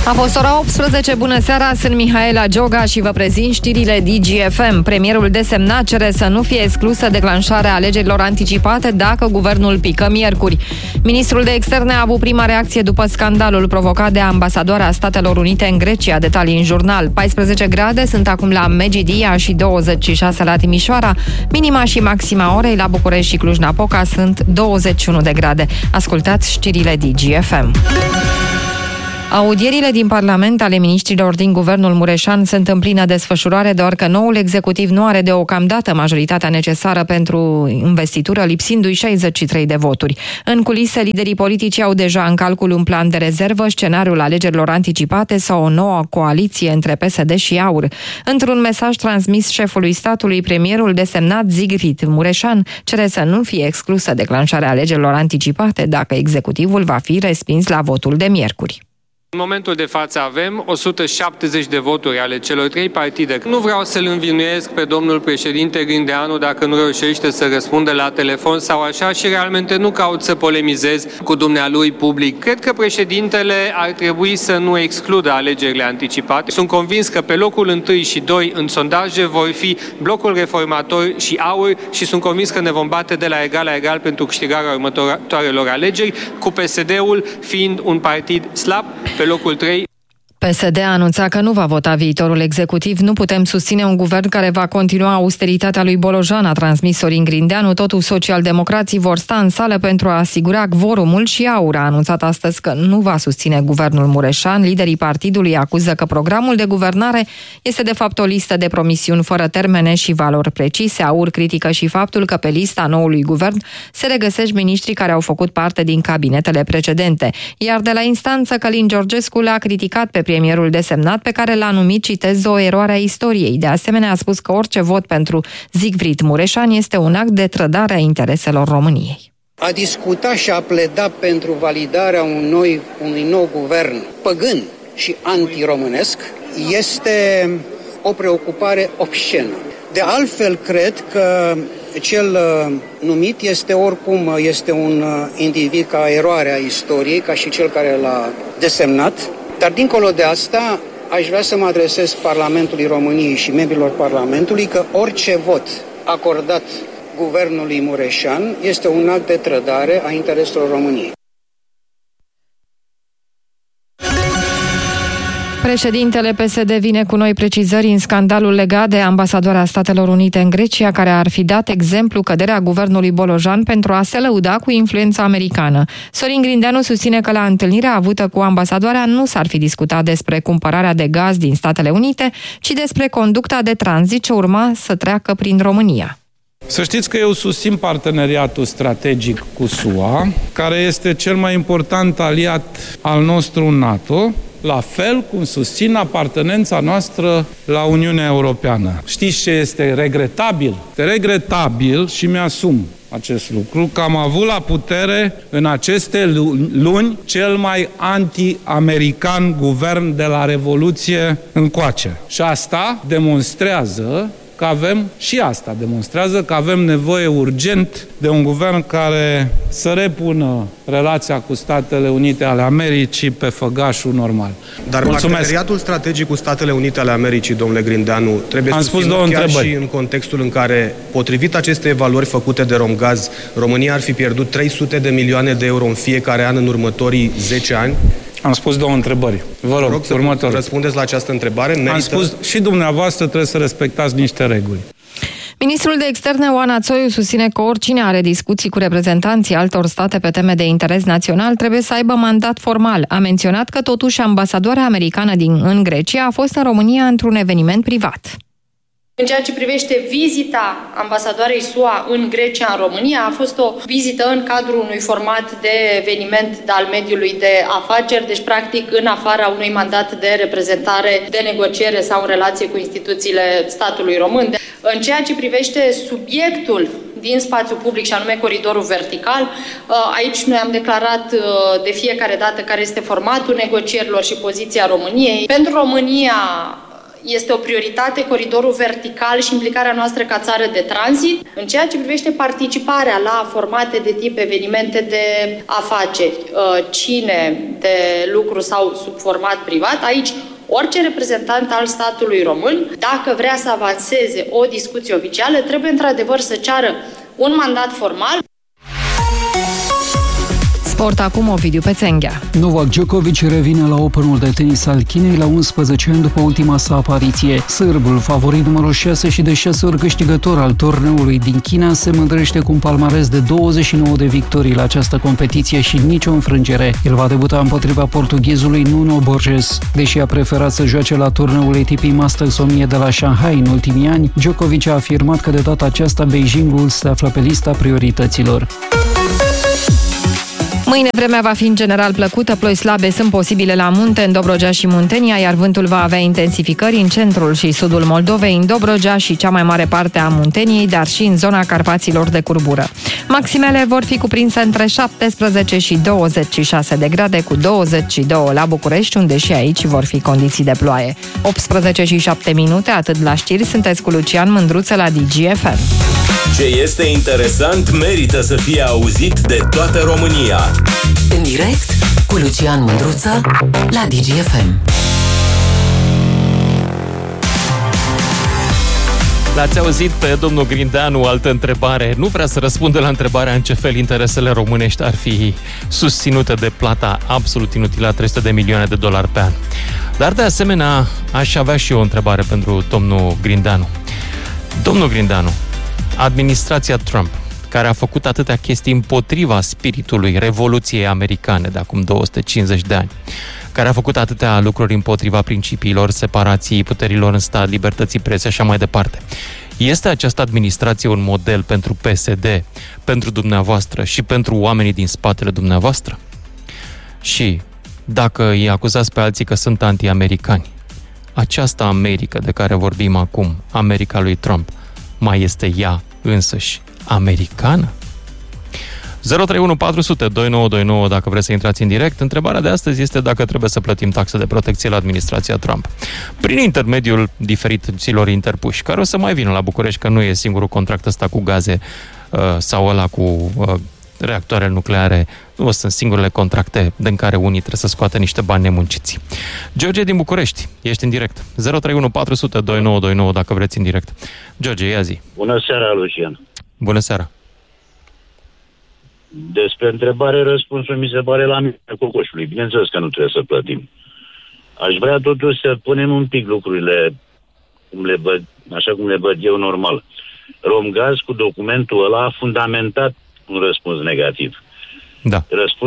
A fost ora 18, bună seara, sunt Mihaela Gioga și vă prezint știrile DGFM. Premierul desemnat cere să nu fie exclusă declanșarea alegerilor anticipate dacă guvernul pică miercuri. Ministrul de Externe a avut prima reacție după scandalul provocat de ambasadoarea Statelor Unite în Grecia, detalii în jurnal. 14 grade sunt acum la Megidia și 26 la Timișoara. Minima și maxima orei la București și Cluj-Napoca sunt 21 de grade. Ascultați știrile DGFM. Audierile din Parlament ale miniștrilor din guvernul Mureșan sunt în plină desfășurare, doar că noul executiv nu are deocamdată majoritatea necesară pentru investitură, lipsindu-i 63 de voturi. În culise, liderii politici au deja în calcul un plan de rezervă, scenariul alegerilor anticipate sau o nouă coaliție între PSD și AUR. Într-un mesaj transmis șefului statului, premierul desemnat Sigrid Mureșan cere să nu fie exclusă declanșarea alegerilor anticipate dacă executivul va fi respins la votul de miercuri. În momentul de față avem 170 de voturi ale celor trei partide. Nu vreau să-l învinuiesc pe domnul președinte Grindeanu dacă nu reușește să răspundă la telefon sau așa și realmente nu caut să polemizez cu dumnealui public. Cred că președintele ar trebui să nu excludă alegerile anticipate. Sunt convins că pe locul 1 și 2 în sondaje vor fi Blocul Reformator și AUR și sunt convins că ne vom bate de la egal pentru câștigarea următoarelor alegeri, cu PSD-ul fiind un partid slab. Pe locul 3. PSD a anunțat că nu va vota viitorul executiv. Nu putem susține un guvern care va continua austeritatea lui Bolojan, a transmis Sorin Grindeanu. Totuși, socialdemocrații vor sta în sală pentru a asigura quorumul și AUR a anunțat astăzi că nu va susține guvernul Mureșan. Liderii partidului acuză că programul de guvernare este de fapt o listă de promisiuni fără termene și valori precise. AUR critică și faptul că pe lista noului guvern se regăsesc miniștrii care au făcut parte din cabinetele precedente. Iar de la instanță, Călin Georgescu l-a criticat pe premierul desemnat, pe care l-a numit, citez, o eroare a istoriei. De asemenea, a spus că orice vot pentru Sigrid Mureșan este un act de trădare a intereselor României. A discuta și a pleda pentru validarea unui nou guvern păgân și antiromânesc este o preocupare obscenă. De altfel, cred că cel numit este un individ ca eroare a istoriei, ca și cel care l-a desemnat. Dar dincolo de asta, aș vrea să mă adresez Parlamentului României și membrilor Parlamentului că orice vot acordat guvernului Mureșan este un act de trădare a intereselor României. Președintele PSD vine cu noi precizări în scandalul legat de ambasadoarea Statelor Unite în Grecia, care ar fi dat exemplu căderea guvernului Bolojan pentru a se lăuda cu influența americană. Sorin Grindeanu susține că la întâlnirea avută cu ambasadoarea nu s-ar fi discutat despre cumpărarea de gaz din Statele Unite, ci despre conducta de tranzit ce urma să treacă prin România. Să știți că eu susțin parteneriatul strategic cu SUA, care este cel mai important aliat al nostru în NATO, la fel cum susțin apartenența noastră la Uniunea Europeană. Știți ce este regretabil? Este regretabil și mi-asum acest lucru, că am avut la putere în aceste luni cel mai anti-american guvern de la Revoluție încoace. Și asta demonstrează că avem nevoie urgent de un guvern care să repună relația cu Statele Unite ale Americii pe făgașul normal. Dar parteneriatul strategic cu Statele Unite ale Americii, domnule Grindeanu, trebuie susținut chiar și în contextul în care, potrivit acestei evaluări făcute de Romgaz, România ar fi pierdut 300 de milioane de euro în fiecare an în următorii 10 ani? Am spus două întrebări. Vă rog să răspundeți la această întrebare. Am spus și dumneavoastră trebuie să respectați niște reguli. Ministrul de Externe Oana Țoiu susține că oricine are discuții cu reprezentanții altor state pe teme de interes național trebuie să aibă mandat formal. A menționat că totuși ambasadoarea americană în Grecia a fost în România într-un eveniment privat. În ceea ce privește vizita ambasadoarei SUA în Grecia, în România, a fost o vizită în cadrul unui format de eveniment al mediului de afaceri, deci practic în afara unui mandat de reprezentare, de negociere sau în relație cu instituțiile statului român. În ceea ce privește subiectul din spațiu public și anume coridorul vertical, aici noi am declarat de fiecare dată care este formatul negocierilor și poziția României. Pentru România este o prioritate coridorul vertical și implicarea noastră ca țară de tranzit. În ceea ce privește participarea la formate de tip evenimente de afaceri, cine de lucru sau sub format privat, aici orice reprezentant al statului român, dacă vrea să avanseze o discuție oficială, trebuie într-adevăr să ceară un mandat formal. Sport acum, Ovidiu Pețenghea. Novak Djokovic revine la Openul de tenis al Chinei la 11 ani după ultima sa apariție. Sârbul, favorit numărul 6 și de 6 ori câștigător al turneului din China, se mândrește cu un palmares de 29 de victorii la această competiție și nicio înfrângere. El va debuta împotriva portughezului Nuno Borges. Deși a preferat să joace la turneul ATP Masters 1000 de la Shanghai în ultimii ani, Djokovic a afirmat că de data aceasta Beijingul se află pe lista priorităților. Mâine vremea va fi în general plăcută, ploi slabe sunt posibile la munte, în Dobrogea și Muntenia, iar vântul va avea intensificări în centrul și sudul Moldovei, în Dobrogea și cea mai mare parte a Munteniei, dar și în zona Carpaților de curbură. Maximele vor fi cuprinse între 17 și 26 de grade, cu 22 la București, unde și aici vor fi condiții de ploaie. 18 și 7 minute, atât la știri, sunteți cu Lucian Mândruță la DGFM. Ce este interesant merită să fie auzit de toată România. În direct cu Lucian Mândruță la DGFM. L-ați auzit pe domnul Grindeanu, altă întrebare. Nu vrea să răspundă la întrebarea în ce fel interesele românești ar fi susținute de plata absolut inutilă a 300 de milioane de dolari pe an. Dar de asemenea, aș avea și eu o întrebare pentru domnul Grindeanu. Domnul Grindeanu, administrația Trump, care a făcut atâtea chestii împotriva spiritului Revoluției Americane de acum 250 de ani, care a făcut atâtea lucruri împotriva principiilor separației puterilor în stat, libertății presei, așa mai departe. Este această administrație un model pentru PSD, pentru dumneavoastră și pentru oamenii din spatele dumneavoastră? Și dacă îi acuzați pe alții că sunt anti-americani, această America de care vorbim acum, America lui Trump, mai este ea însăși americană? 031 400 2929 dacă vreți să intrați în direct. Întrebarea de astăzi este dacă trebuie să plătim taxe de protecție la administrația Trump prin intermediul diferiților interpuși, care o să mai vină la București, că nu e singurul contract ăsta cu gaze sau ăla cu reactoare nucleare. Nu sunt singurele contracte din care unii trebuie să scoată niște bani nemunciți. George din București, ești în direct. 031 400 2929 dacă vreți în direct. George, ia zi. Bună seara, Lucian. Bună seara. Despre întrebare, răspunsul mi se pare la mine cocoșului. Bineînțeles că nu trebuie să plătim. Aș vrea totuși să punem un pic lucrurile așa cum le văd eu normal. Romgaz cu documentul ăla a fundamentat un răspuns negativ. Da.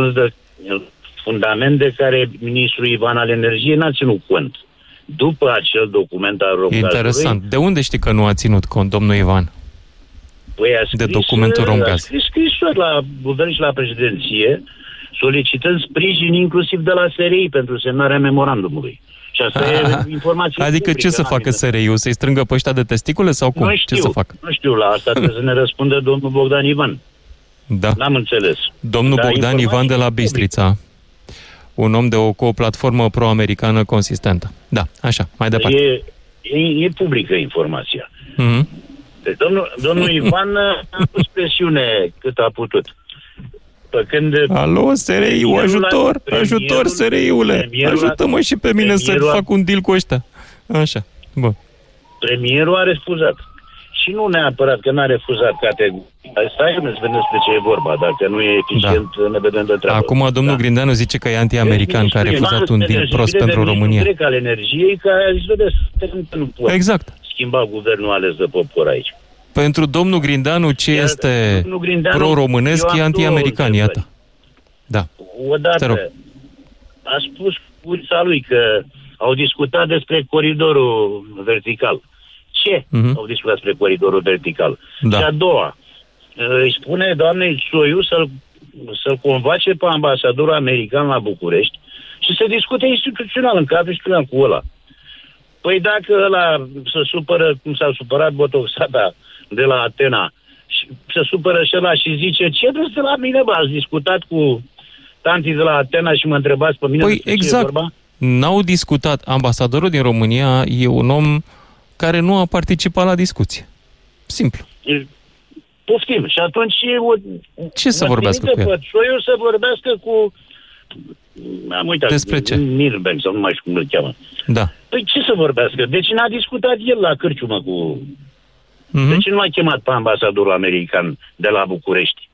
Fundament de care ministrul Ivan al Energiei n-a ținut cont. După acel document al Romgazului... Interesant. De unde știi că nu a ținut cont, domnul Ivan? Păi de documentul Romgaz. A scris scrisori la guvern și la președinție, solicitând sprijin inclusiv de la SRI pentru semnarea memorandumului. Și asta e informație adică publică, ce să facă SRI-ul? Să-i strângă pe ăștia de testicule sau cum? Nu știu, ce să facă? Nu știu, la asta trebuie să ne răspundă domnul Bogdan Ivan. Da. N-am înțeles. Domnul Bogdan Ivan de la Bistrița. Un om cu o platformă pro-americană consistentă. Da, așa, mai departe. E publică informația. Mm-hmm. Deci domnul Ivan a pus presiune cât a putut. Alo, SRI-ul, ajutor, SRI-ule! Ajută-mă și pe mine să fac un deal cu ăștia. Așa, bun. Premierul a refuzat. Și nu neapărat că n-a refuzat categoric. Stai să vedem despre ce e vorba. Dacă nu e eficient, ne vedem de treabă. Acum domnul Grindeanu zice că e anti-american, că a refuzat un deal prost pentru România. Grec al energiei, care a zis că nu pot schimba guvernul ales de popor aici. Pentru domnul Grindeanu, ce este pro-românesc e anti-american, iată. Da. Odată a spus cuța lui că au discutat despre coridorul vertical. Ce au discutat despre coridorul vertical? Da. Și a doua, îi spune doamnei Țoiu să-l convoace pe ambasadorul american la București și să discute instituțional, în cadrul instituțional cu ăla. Păi dacă ăla se supără, cum s-a supărat botoxata de la Atena, și se supără și ăla și zice, ce vreți de la mine, bă? Ați discutat cu tantii de la Atena și mă întrebați pe mine păi exact. Ce e vorba? N-au discutat. Ambasadorul din România e un om care nu a participat la discuție. Simplu. Poftim. Și atunci ce să vorbească cu el? Șoiu să vorbească cu... Am uitat. Despre ce? Milbank, sau nu mai știu cum îl cheamă. Da. Păi ce să vorbească? Deci n-a discutat el la cârciumă cu... De ce nu a chemat pe ambasadorul american de la București?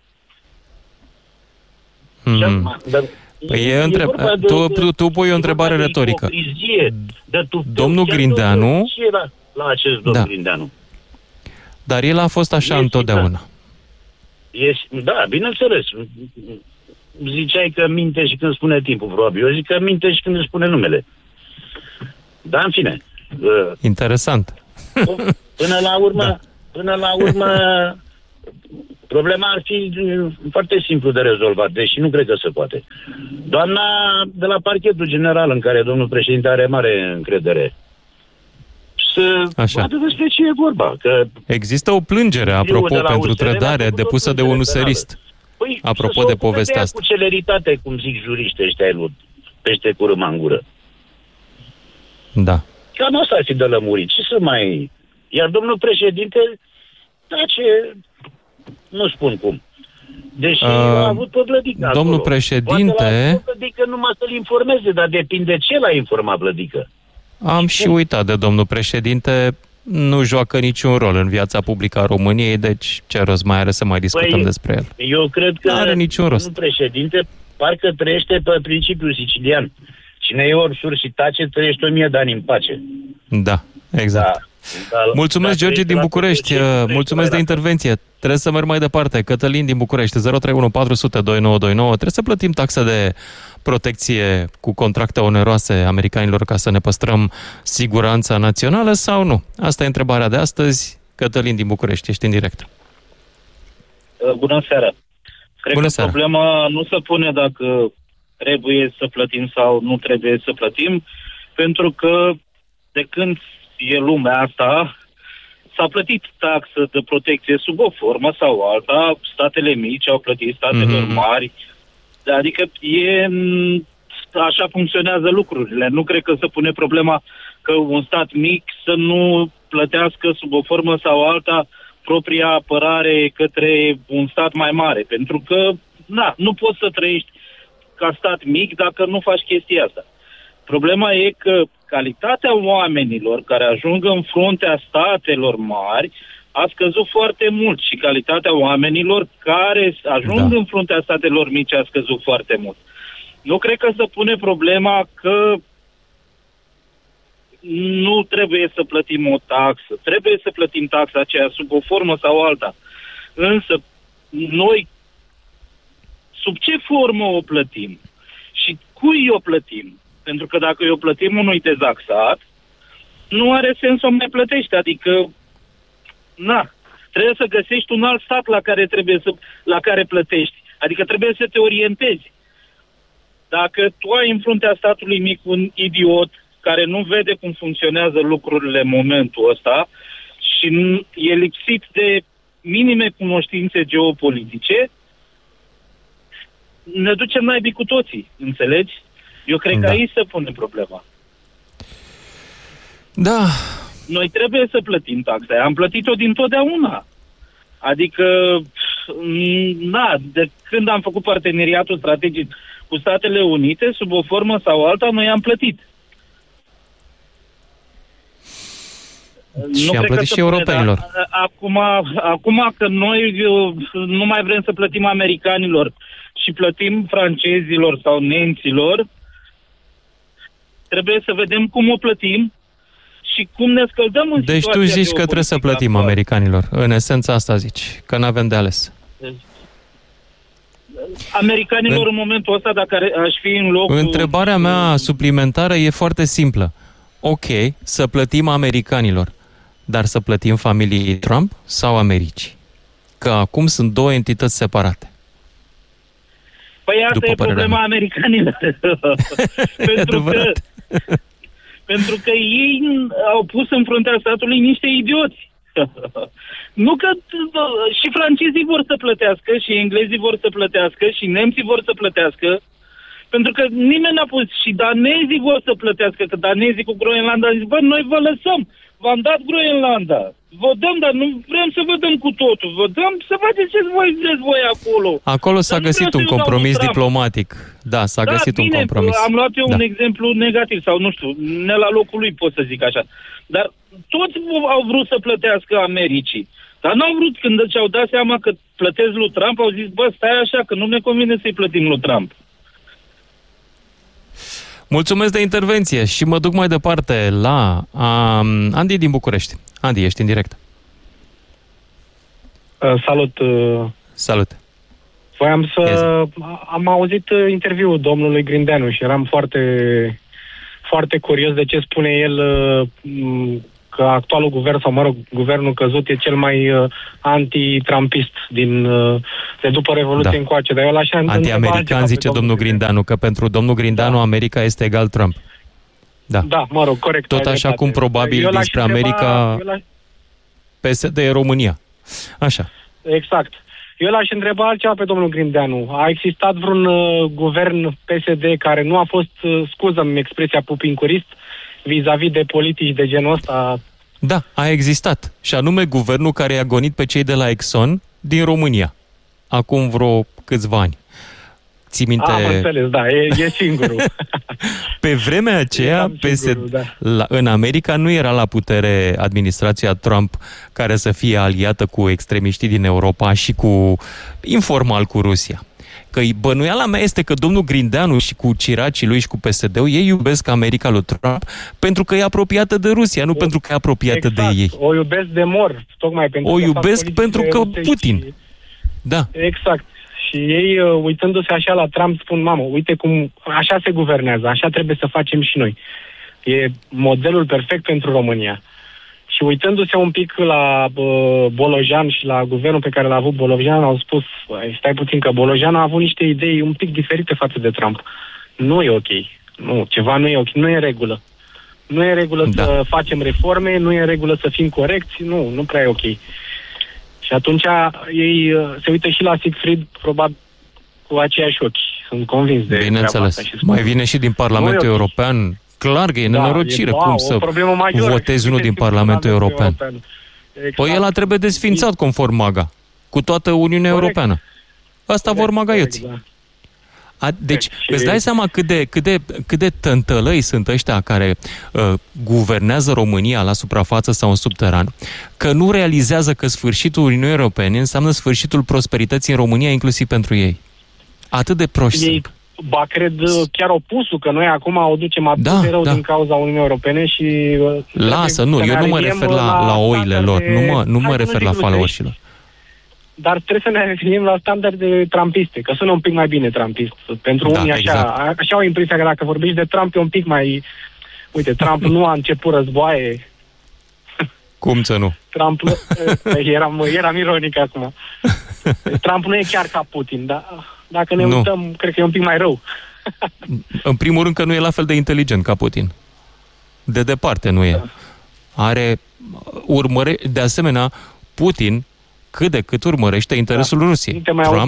Tu pui o întrebare retorică. Domnul Grindeanu... La acest domn Grindeanu. Dar el a fost așa întotdeauna. Da, bineînțeles. Ziceai că minte și când spune timpul, probabil. Eu zic că minte și când își spune numele. Dar, în fine. Interesant. Până la urmă, problema ar fi foarte simplu de rezolvat, deși nu cred că se poate. Doamna de la parchetul general, în care domnul președinte are mare încredere, să vadă despre ce e vorba. Că există o plângere, apropo, pentru trădare depusă de un userist. Păi, apropo de povestea asta. Cu celeritate, cum zic juriștii ăștia ai lui pește cu râma în gură. Da. Cam asta ar fi de lămurit. Ce să mai... Iar domnul președinte, nu spun cum. Deși a avut Plădică domnul acolo. președinte... Poate Plădică numai să-l informeze, dar depinde ce l-a informat Plădică. Am și uitat de domnul președinte, nu joacă niciun rol în viața publică a României, deci ce rost mai are să mai discutăm despre el? Eu cred că are niciun rost. Domnul președinte parcă trăiește pe principiul sicilian. Cine e ori sur și tace, trăiește 1000 de ani în pace. Da, exact. Mulțumesc, George din București. Mulțumesc de intervenție. Trebuie să merg mai departe. Cătălin din București, 031 400 2929. Trebuie să plătim taxe de protecție cu contracte oneroase americanilor ca să ne păstrăm siguranța națională sau nu? Asta e întrebarea de astăzi. Cătălin din București, ești în direct. Bună seara. Cred că problema nu se pune dacă trebuie să plătim sau nu trebuie să plătim, pentru că de când e lumea asta, s-a plătit taxă de protecție sub o formă sau alta, statele mici au plătit statelor mari, adică așa funcționează lucrurile. Nu cred că se pune problema că un stat mic să nu plătească sub o formă sau alta propria apărare către un stat mai mare, pentru că nu poți să trăiești ca stat mic dacă nu faci chestia asta. Problema e că calitatea oamenilor care ajung în fruntea statelor mari a scăzut foarte mult și calitatea oamenilor care ajung în fruntea statelor mici a scăzut foarte mult. Nu cred că se pune problema că nu trebuie să plătim o taxă. Trebuie să plătim taxa aceea sub o formă sau alta. Însă, noi sub ce formă o plătim? Și cui o plătim? Pentru că dacă o plătim unui dezaxat, nu are sens să o mai plătești. Adică, trebuie să găsești un alt stat la care plătești. Adică trebuie să te orientezi. Dacă tu ai în fruntea statului mic un idiot care nu vede cum funcționează lucrurile în momentul ăsta și e lipsit de minime cunoștințe geopolitice, ne ducem naibii cu toții, înțelegi? Eu cred că aici se pune problema. Da. Noi trebuie să plătim taxa. Am plătit-o dintotdeauna. Adică, de când am făcut parteneriatul strategic cu Statele Unite, sub o formă sau alta, noi am plătit. Și am plătit și europenilor. Acum că noi nu mai vrem să plătim americanilor și plătim francezilor sau nemților, trebuie să vedem cum o plătim și cum ne scăldăm în situația. Deci tu zici că trebuie să plătim americanilor. În esența asta zici, că n-avem de ales. Americanilor în momentul ăsta, dacă aș fi în locul... Întrebarea mea suplimentară e foarte simplă. Ok, să plătim americanilor, dar să plătim familiei Trump sau Americii? Că acum sunt două entități separate. Păi asta e problema americanilor. pentru că ei au pus în fruntea statului niște idioți. Nu că și francezii vor să plătească, și englezii vor să plătească, și nemții vor să plătească, Pentru că nimeni n-a pus și danezii vor să plătească, că danezii cu Groenlanda au zis, bă, noi vă lăsăm, v-am dat Groenlanda, vă dăm, dar nu vrem să vă dăm cu totul, vă dăm să faceți ce vreți voi acolo. Acolo s-a găsit un compromis diplomatic. Da, s-a găsit un compromis. Am luat eu un exemplu negativ, sau nu știu, ne la locul lui pot să zic așa. Dar toți au vrut să plătească Americii. Dar n-au vrut, când și-au dat seama că plătesc lui Trump, au zis, bă, stai așa, că nu ne convine să-i plătim lui Trump. Mulțumesc de intervenție și mă duc mai departe la Andy din București. Andy, ești în direct. Salut. Salut. Voiam să... Am auzit interviul domnului Grindeanu și eram foarte, foarte curios de ce spune el că actualul guvern, sau mă rog, guvernul căzut e cel mai anti-trumpist de după Revoluție încoace. Dar eu l-aș anti-american, zice domnul Grindeanu, că pentru domnul Grindeanu America este egal Trump. Da, mă rog, corect. Tot așa cum probabil despre America PSD e România. Așa. Exact. Eu l-aș întreba altceva pe domnul Grindeanu. A existat vreun guvern PSD care nu a fost, scuză-mi expresia pupincurist, vis-a-vis de politici de genul ăsta? Da, a existat. Și anume guvernul care i-a gonit pe cei de la Exxon din România. Acum vreo câțiva ani. Ții minte... Am înțeles, da, e singurul. Pe vremea aceea, în America nu era la putere administrația Trump care să fie aliată cu extremiștii din Europa și cu informal cu Rusia. Că bănuiala mea este că domnul Grindeanu și cu ciracii lui și cu PSD-ul, ei iubesc America lui Trump pentru că e apropiată de Rusia, nu pentru că e apropiată de ei. O iubesc de mor, tocmai pentru că... O iubesc pentru că Putin. Da. Exact. Și ei, uitându-se așa la Trump, spun, mamă, uite cum așa se guvernează, așa trebuie să facem și noi. E modelul perfect pentru România. Și uitându-se un pic la Bolojan și la guvernul pe care l-a avut Bolojan, au spus, stai puțin, că Bolojan a avut niște idei un pic diferite față de Trump. Nu e ok. Nu, ceva nu e ok. Nu e în regulă. Nu e în regulă să facem reforme, nu e în regulă să fim corecți, nu prea e ok. Și atunci ei se uită și la Siegfried, probabil cu aceiași ochi. Sunt convins de treaba asta. Mai vine și din Parlamentul European. Clar că e nenorocire cum să votezi unul din Parlamentul European. Exact. Păi ăla trebuie desfințat conform MAGA. Cu toată Uniunea Europeană. Asta vor magaioții. Deci, îți dai seama cât de tântălăi sunt ăștia care guvernează România la suprafață sau în subteran, că nu realizează că sfârșitul Uniunii Europene înseamnă sfârșitul prosperității în România, inclusiv pentru ei. Atât de proști sunt. Ba, cred chiar opusul, că noi acum o ducem atât de rău din cauza Uniunii Europene și... Lasă, nu, eu nu mă refer la oile lor, nu mă refer la followers-ilor. Dar trebuie să ne referim la standarde trumpiste, că sună un pic mai bine trumpist. Pentru unii așa au impresia că dacă vorbești de Trump e un pic mai... Uite, Trump nu a început războaie. Cum să nu? Trump nu... eram ironic acum. Trump nu e chiar ca Putin, dar dacă ne uităm, cred că e un pic mai rău. În primul rând că nu e la fel de inteligent ca Putin. De departe nu e. De asemenea, Putin cât de cât urmărește interesul Rusiei.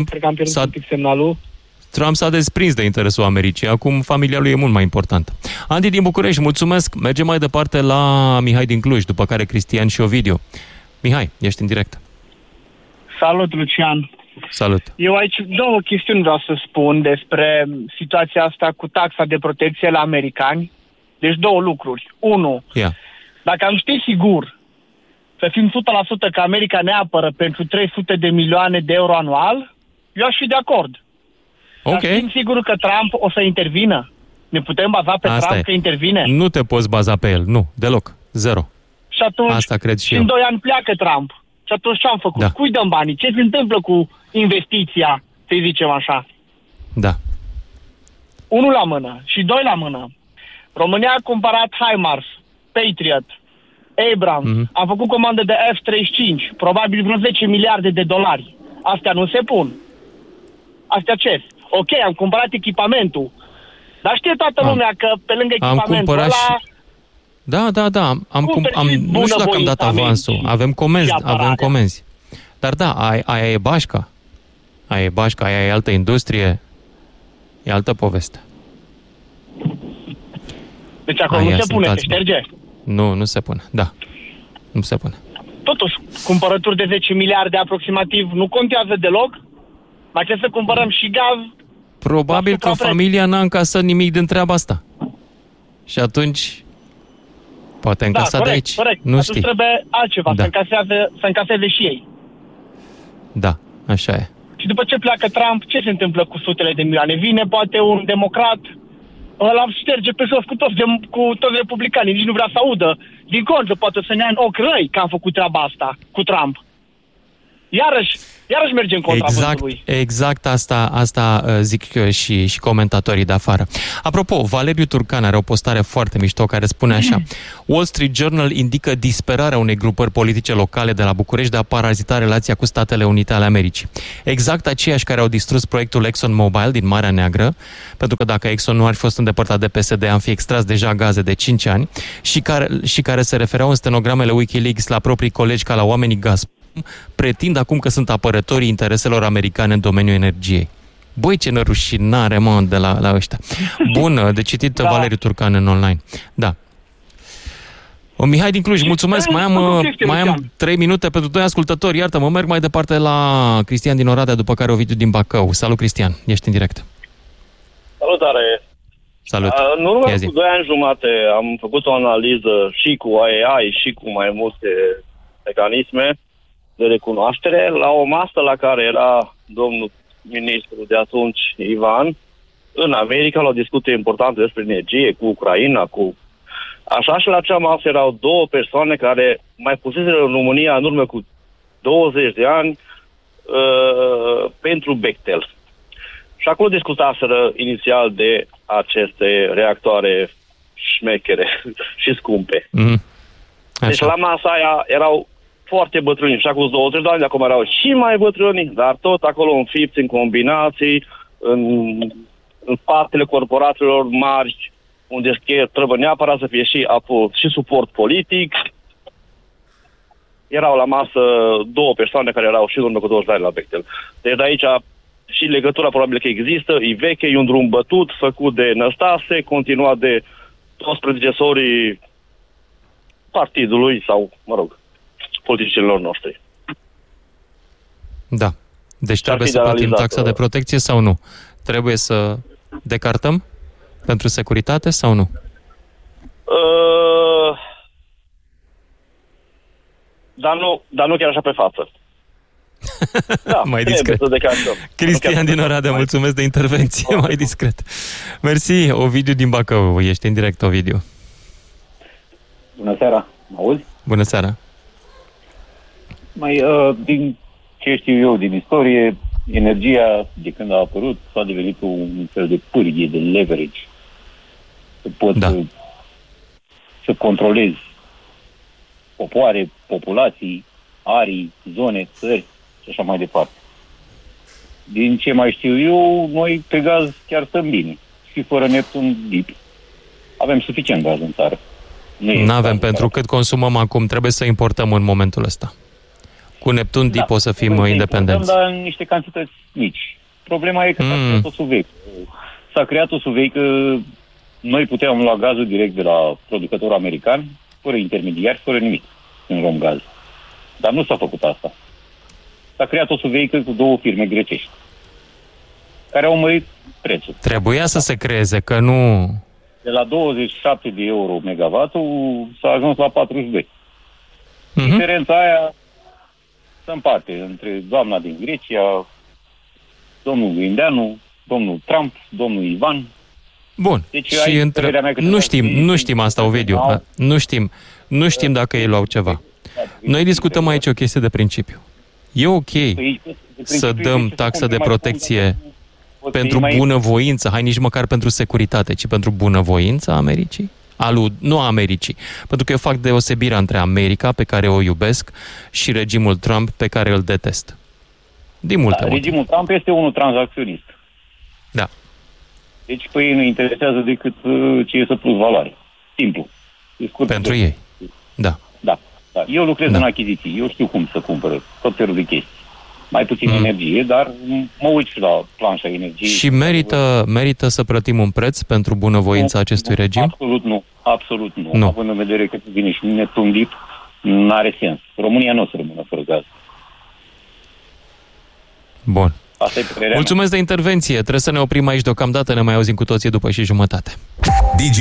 Trump s-a desprins de interesul Americii. Acum familia lui e mult mai importantă. Andy din București, mulțumesc. Mergem mai departe la Mihai din Cluj, după care Cristian și Ovidiu. Mihai, ești în direct. Salut, Lucian. Salut. Eu aici două chestiuni vreau să spun despre situația asta cu taxa de protecție la americani. Deci două lucruri. Unu, dacă am ști sigur să fim 100% că America ne apără pentru 300 de milioane de euro anual, eu aș fi de acord. Dar știm sigur că Trump o să intervină? Ne putem baza pe Trump că intervine? Nu te poți baza pe el, nu, deloc, zero. Și atunci, asta cred și eu. în 2 ani pleacă Trump. Și atunci ce am făcut? Da. Cui dăm banii? Ce se întâmplă cu investiția, să-i zicem așa? Da. 1 la mână și 2 la mână. România a cumpărat HIMARS, Patriot, Abrams, am făcut comandă de F-35, probabil vreo 10 miliarde de dolari. Astea nu se pun. Astea ce? Ok, am cumpărat echipamentul. Dar știe toată lumea că pe lângă echipamentul ăla... Da. Nu știu dacă am dat avansul. Avem comenzi. Dar da, aia e bașca. Aia e altă industrie. E altă poveste. Deci acolo nu se pune, se șterge. Nu se pune, da. Nu se pune. Totuși, cumpărături de 10 miliarde aproximativ nu contează deloc? Mai trebuie să cumpărăm și gaz. Probabil că familia n-a încasat nimic din treaba asta. Și atunci poate încasa de aici. Corect. Nu știi. Trebuie altceva, să încaseze și ei. Da, așa e. Și după ce pleacă Trump, ce se întâmplă cu sutele de milioane? Vine poate un democrat, ăla șterge pe jos cu toți republicanii, nici nu vrea să audă. Din contră, poate să ne ia în ochi răi că am făcut treaba asta cu Trump. Iarăși merge în contra vântului. Exact asta zic și comentatorii de afară. Apropo, Valeriu Turcan are o postare foarte mișto care spune așa: Wall Street Journal indică disperarea unei grupări politice locale de la București de a parazita relația cu Statele Unite ale Americii. Exact aceiași care au distrus proiectul ExxonMobil din Marea Neagră, pentru că dacă Exxon nu ar fi fost îndepărtat de PSD, am fi extras deja gaze de 5 ani, și care se refereau în stenogramele Wikileaks la proprii colegi ca la oamenii Gazprom, pretind acum că sunt apărătorii intereselor americane în domeniul energiei. Băi, ce nerușinare, mă, de la ăștia. Bună, de citit Valeriu Turcan în online. Da. Mihai din Cluj, mulțumesc. Mai am 3 minute pentru 2 ascultători. Iartă-mă, merg mai departe la Cristian din Oradea, după care Ovidiu din Bacău. Salut, Cristian, ești în direct. Salutare. Salut. În urmă cu 2 ani jumate am făcut o analiză și cu AI și cu mai multe mecanisme de recunoaștere la o masă la care era domnul ministru de atunci, Ivan, în America, la o discuție importantă despre energie cu Ucraina, așa, și la acea masă erau 2 persoane care mai puseseră în România în urmă cu 20 de ani pentru Bechtel. Și acolo discutaseră inițial de aceste reactoare șmechere și scumpe. Deci la masa aia erau foarte bătrâni, și acum 20 de ani, acum erau și mai bătrâni, dar tot acolo înfipți în combinații, în spatele corporațiilor mari, unde trebuie neapărat să fie și suport politic. Erau la masă 2 persoane care erau și în urmă cu 20 de ani la Bechtel. Deci de aici și legătura probabil că există, e veche, e un drum bătut, făcut de Năstase, continuat de toți predecesorii partidului sau, politicienilor noștri. Da. Deci trebuie să plătim taxa de protecție sau nu? Trebuie să decartăm pentru securitate sau nu? Dar nu chiar așa pe față. Da, mai discret. Cristian din Oradea, mulțumesc de intervenție, mai discret. Mersi, Ovidiu din Bacău, ești în direct, Ovidiu. Bună seara, mă auzi? Bună seara. Din ce știu eu din istorie, energia, de când a apărut, s-a devenit un fel de pârghie, de leverage. Să poți să controlezi popoare, populații, arii, zone, țări și așa mai departe. Din ce mai știu eu, noi pe gaz chiar stăm bine. Și fără Neptun Deep avem suficient gaz în țară. Nu avem, pentru cât consumăm acum, trebuie să importăm în momentul ăsta. Cu Neptun Deep o să fim independenți. Dar în niște cantități mici. Problema e că s-a creat o suveică. S-a creat o suveică, noi puteam lua gazul direct de la producătorul american, fără intermediari, fără nimic, în Romgaz. Dar nu s-a făcut asta. S-a creat o suveică cu 2 firme grecești, care au mărit prețul. Trebuia să se creeze, că nu... De la 27 de euro megawattul s-a ajuns la 42. Diferența aia se împarte între doamna din Grecia, domnul Grindeanu, domnul Trump, domnul Ivan. Bun. Deci, și nu știm asta, Ovidiu. Nu știm dacă ei luau ceva. Noi discutăm aici o chestie de principiu. E ok să dăm taxă de protecție pentru bunăvoință, nici măcar pentru securitate, ci pentru bunăvoința Americii? Nu a Americii. Pentru că eu fac deosebirea între America, pe care o iubesc, și regimul Trump, pe care îl detest. Din multe motive. Regimul Trump este unul tranzacționist. Da. Deci pe ei nu interesează decât ce este plus valoare. Simplu. Pentru ei. Da. Eu lucrez în achiziții. Eu știu cum să cumpără tot felul de chestii. mai puțin energie, dar mă uit și la planșa energiei. Și merită să plătim un preț pentru bunăvoința acestui regim? Absolut nu. Având în vedere că vine și netumbit, n-are sens. România nu o să rămână fără gaz. Bun. Mulțumesc de intervenție. Trebuie să ne oprim aici deocamdată, ne mai auzim cu toții după 6:30.